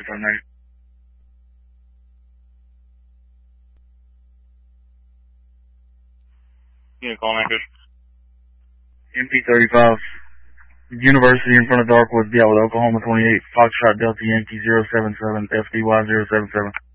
079. Yeah, call anchors. MP35, University in front of Darkwood, Gatwood, Oklahoma 28, Foxtrot Delta Yankee 077, FDY 077.